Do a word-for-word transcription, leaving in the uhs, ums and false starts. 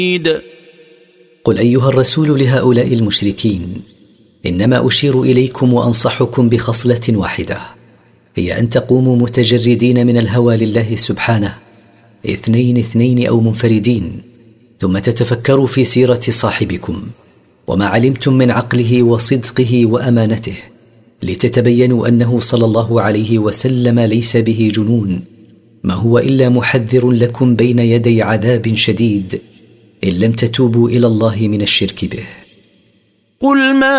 قل أيها الرسول لهؤلاء المشركين: إنما أشير إليكم وأنصحكم بخصلة واحدة، هي أن تقوموا متجردين من الهوى لله سبحانه، اثنين اثنين أو منفردين، ثم تتفكروا في سيرة صاحبكم وما علمتم من عقله وصدقه وأمانته، لتتبينوا أنه صلى الله عليه وسلم ليس به جنون، ما هو إلا محذر لكم بين يدي عذاب شديد إن لم تتوبوا إلى الله من الشرك به. قل ما